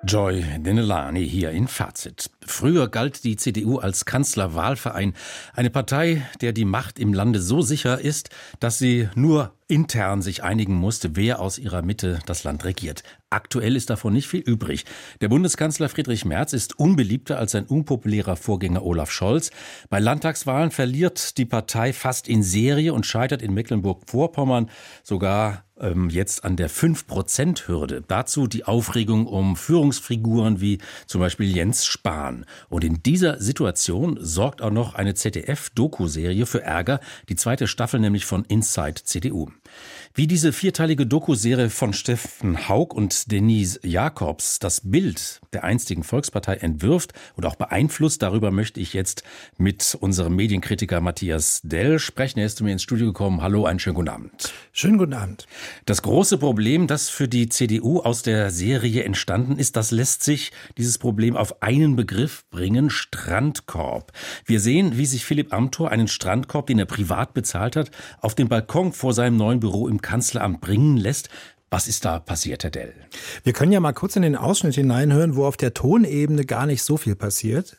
Joy Denelani hier in Fazit. Früher galt die CDU als Kanzlerwahlverein, eine Partei, der die Macht im Lande so sicher ist, dass sie nur intern sich einigen musste, wer aus ihrer Mitte das Land regiert. Aktuell ist davon nicht viel übrig. Der Bundeskanzler Friedrich Merz ist unbeliebter als sein unpopulärer Vorgänger Olaf Scholz. Bei Landtagswahlen verliert die Partei fast in Serie und scheitert in Mecklenburg-Vorpommern sogar jetzt an der 5%-Hürde. Dazu die Aufregung um Führungsfiguren wie zum Beispiel Jens Spahn. Und in dieser Situation sorgt auch noch eine ZDF-Doku-Serie für Ärger, die zweite Staffel nämlich von Inside CDU. Wie diese vierteilige Doku-Serie von Steffen Haug und Denise Jacobs das Bild der einstigen Volkspartei entwirft und auch beeinflusst, darüber möchte ich jetzt mit unserem Medienkritiker Matthias Dell sprechen. Er ist zu mir ins Studio gekommen. Hallo, einen schönen guten Abend. Schönen guten Abend. Das große Problem, das für die CDU aus der Serie entstanden ist, das lässt sich dieses Problem auf einen Begriff bringen: Strandkorb. Wir sehen, wie sich Philipp Amthor einen Strandkorb, den er privat bezahlt hat, auf den Balkon vor seinem neuen Büro im Kanzleramt bringen lässt. Was ist da passiert, Herr Dell? Wir können ja mal kurz in den Ausschnitt hineinhören, wo auf der Tonebene gar nicht so viel passiert.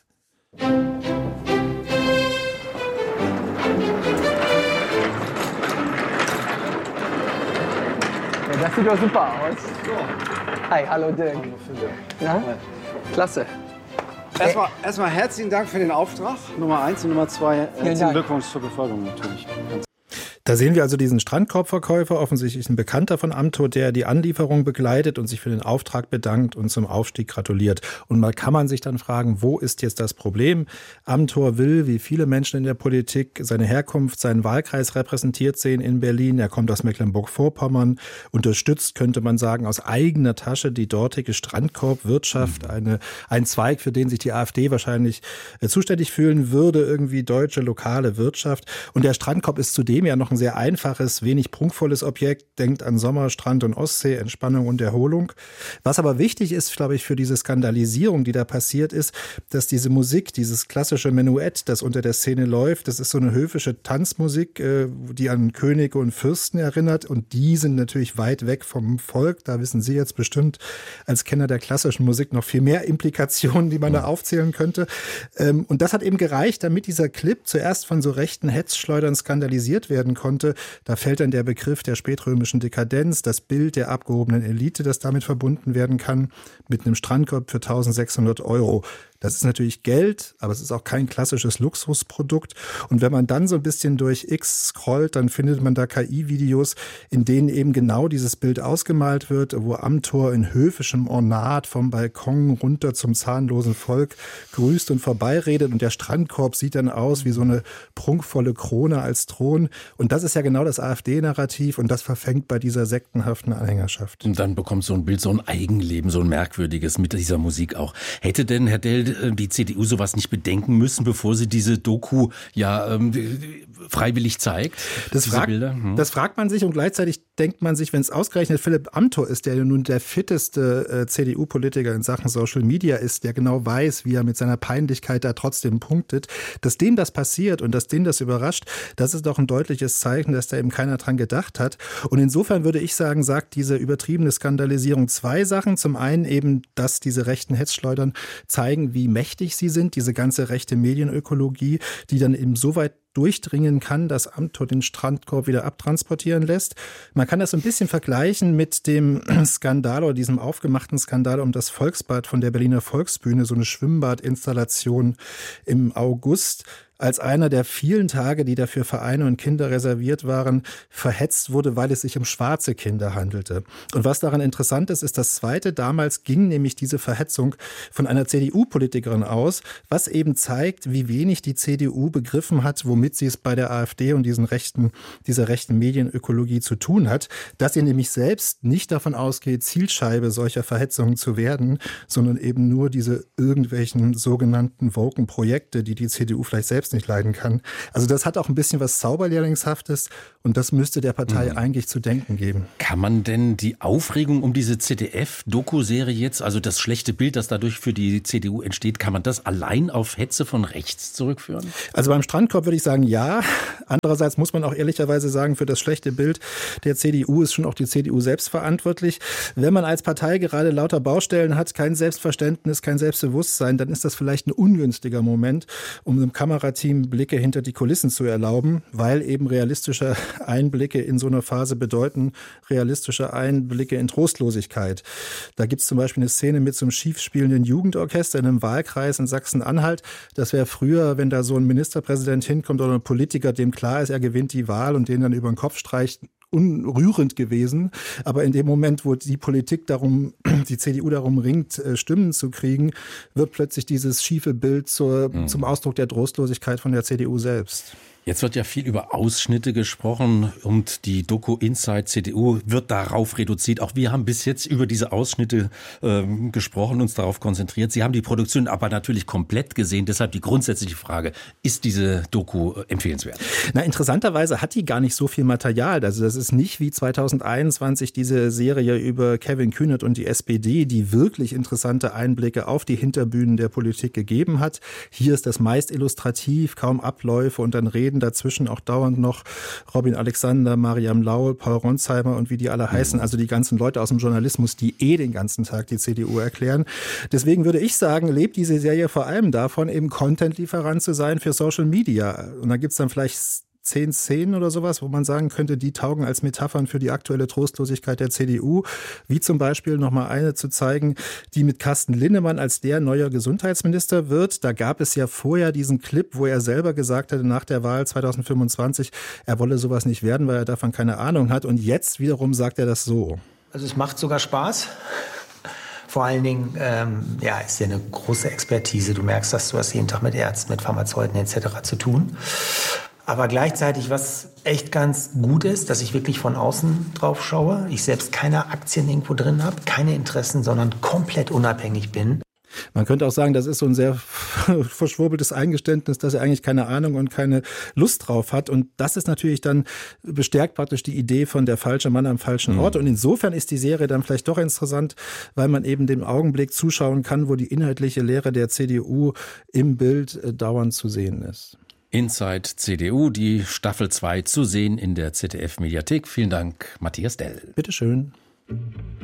Das sieht doch super aus. Hi, hallo Dirk. Na? Klasse. Erstmal herzlichen Dank für den Auftrag, Nummer 1 und Nummer 2. Herzlichen Glückwunsch zur Beförderung natürlich. Da sehen wir also diesen Strandkorbverkäufer, offensichtlich ein Bekannter von Amthor, der die Anlieferung begleitet und sich für den Auftrag bedankt und zum Aufstieg gratuliert. Und mal kann man sich dann fragen, wo ist jetzt das Problem? Amthor will, wie viele Menschen in der Politik, seine Herkunft, seinen Wahlkreis repräsentiert sehen in Berlin. Er kommt aus Mecklenburg-Vorpommern, unterstützt, könnte man sagen, aus eigener Tasche die dortige Strandkorbwirtschaft, ein Zweig, für den sich die AfD wahrscheinlich zuständig fühlen würde, irgendwie deutsche, lokale Wirtschaft. Und der Strandkorb ist zudem ja noch ein sehr einfaches, wenig prunkvolles Objekt. Denkt an Sommer, Strand und Ostsee, Entspannung und Erholung. Was aber wichtig ist, glaube ich, für diese Skandalisierung, die da passiert ist, dass diese Musik, dieses klassische Menuett, das unter der Szene läuft, das ist so eine höfische Tanzmusik, die an Könige und Fürsten erinnert. Und die sind natürlich weit weg vom Volk. Da wissen Sie jetzt bestimmt als Kenner der klassischen Musik noch viel mehr Implikationen, die man da aufzählen könnte. Und das hat eben gereicht, damit dieser Clip zuerst von so rechten Hetzschleudern skandalisiert werden konnte. Da fällt dann der Begriff der spätrömischen Dekadenz, das Bild der abgehobenen Elite, das damit verbunden werden kann, mit einem Strandkorb für 1.600 €. Das ist natürlich Geld, aber es ist auch kein klassisches Luxusprodukt. Und wenn man dann so ein bisschen durch X scrollt, dann findet man da KI-Videos, in denen eben genau dieses Bild ausgemalt wird, wo Amthor in höfischem Ornat vom Balkon runter zum zahnlosen Volk grüßt und vorbeiredet. Und der Strandkorb sieht dann aus wie so eine prunkvolle Krone als Thron. Und das ist ja genau das AfD-Narrativ und das verfängt bei dieser sektenhaften Anhängerschaft. Und dann bekommt so ein Bild so ein Eigenleben, so ein merkwürdiges mit dieser Musik auch. Hätte denn, Herr Dell, die CDU sowas nicht bedenken müssen, bevor sie diese Doku freiwillig zeigt? Das fragt man sich und gleichzeitig denkt man sich, wenn es ausgerechnet Philipp Amthor ist, der nun der fitteste CDU-Politiker in Sachen Social Media ist, der genau weiß, wie er mit seiner Peinlichkeit da trotzdem punktet, dass dem das passiert und dass den das überrascht, das ist doch ein deutliches Zeichen, dass da eben keiner dran gedacht hat. Und insofern würde ich sagen, sagt diese übertriebene Skandalisierung zwei Sachen. Zum einen eben, dass diese rechten Hetzschleudern zeigen, wie mächtig sie sind, diese ganze rechte Medienökologie, die dann eben so weit durchdringen kann, dass Amthor den Strandkorb wieder abtransportieren lässt. Man kann das so ein bisschen vergleichen mit dem Skandal oder diesem aufgemachten Skandal um das Volksbad von der Berliner Volksbühne, so eine Schwimmbadinstallation im August, als einer der vielen Tage, die dafür Vereine und Kinder reserviert waren, verhetzt wurde, weil es sich um schwarze Kinder handelte. Und was daran interessant ist, ist das Zweite. Damals ging nämlich diese Verhetzung von einer CDU-Politikerin aus, was eben zeigt, wie wenig die CDU begriffen hat, womit sie es bei der AfD und dieser rechten Medienökologie zu tun hat, dass sie nämlich selbst nicht davon ausgeht, Zielscheibe solcher Verhetzungen zu werden, sondern eben nur diese irgendwelchen sogenannten woken Projekte, die die CDU vielleicht selbst nicht leiden kann. Also das hat auch ein bisschen was Zauberlehrlingshaftes Und das müsste der Partei eigentlich zu denken geben. Kann man denn die Aufregung um diese ZDF-Doku-Serie jetzt, also das schlechte Bild, das dadurch für die CDU entsteht, kann man das allein auf Hetze von rechts zurückführen? Also beim Strandkorb würde ich sagen, ja. Andererseits muss man auch ehrlicherweise sagen, für das schlechte Bild der CDU ist schon auch die CDU selbst verantwortlich. Wenn man als Partei gerade lauter Baustellen hat, kein Selbstverständnis, kein Selbstbewusstsein, dann ist das vielleicht ein ungünstiger Moment, um einem Kamerateam Blicke hinter die Kulissen zu erlauben, weil eben realistische Einblicke in so einer Phase bedeuten realistische Einblicke in Trostlosigkeit. Da gibt es zum Beispiel eine Szene mit so einem schief spielenden Jugendorchester in einem Wahlkreis in Sachsen-Anhalt. Das wäre früher, wenn da so ein Ministerpräsident hinkommt oder ein Politiker, dem klar ist, er gewinnt die Wahl und den dann über den Kopf streicht, unrührend gewesen. Aber in dem Moment, wo die Politik die CDU darum ringt, Stimmen zu kriegen, wird plötzlich dieses schiefe Bild zum Ausdruck der Trostlosigkeit von der CDU selbst. Jetzt wird ja viel über Ausschnitte gesprochen und die Doku Inside CDU wird darauf reduziert. Auch wir haben bis jetzt über diese Ausschnitte gesprochen, uns darauf konzentriert. Sie haben die Produktion aber natürlich komplett gesehen. Deshalb die grundsätzliche Frage, ist diese Doku empfehlenswert? Na, interessanterweise hat die gar nicht so viel Material. Also das ist nicht wie 2021 diese Serie über Kevin Kühnert und die SPD, die wirklich interessante Einblicke auf die Hinterbühnen der Politik gegeben hat. Hier ist das meist illustrativ, kaum Abläufe und dann reden dazwischen auch dauernd noch Robin Alexander, Mariam Laul, Paul Ronsheimer und wie die alle heißen, also die ganzen Leute aus dem Journalismus, die den ganzen Tag die CDU erklären. Deswegen würde ich sagen, lebt diese Serie vor allem davon, eben Content-Lieferant zu sein für Social Media. Und da gibt's dann vielleicht 10 Szenen oder sowas, wo man sagen könnte, die taugen als Metaphern für die aktuelle Trostlosigkeit der CDU. Wie zum Beispiel nochmal eine zu zeigen, die mit Carsten Linnemann als der neuer Gesundheitsminister wird. Da gab es ja vorher diesen Clip, wo er selber gesagt hatte, nach der Wahl 2025, er wolle sowas nicht werden, weil er davon keine Ahnung hat. Und jetzt wiederum sagt er das so. Also es macht sogar Spaß. Vor allen Dingen, ist ja eine große Expertise. Du merkst, dass du hast jeden Tag mit Ärzten, mit Pharmazeuten etc. zu tun. Aber gleichzeitig, was echt ganz gut ist, dass ich wirklich von außen drauf schaue. Ich selbst keine Aktien irgendwo drin habe, keine Interessen, sondern komplett unabhängig bin. Man könnte auch sagen, das ist so ein sehr verschwurbeltes Eingeständnis, dass er eigentlich keine Ahnung und keine Lust drauf hat. Und das ist natürlich dann bestärkt praktisch die Idee von der falsche Mann am falschen Ort. Und insofern ist die Serie dann vielleicht doch interessant, weil man eben dem Augenblick zuschauen kann, wo die inhaltliche Lehre der CDU im Bild dauernd zu sehen ist. Inside CDU, die Staffel 2 zu sehen in der ZDF-Mediathek. Vielen Dank, Matthias Dell. Bitteschön.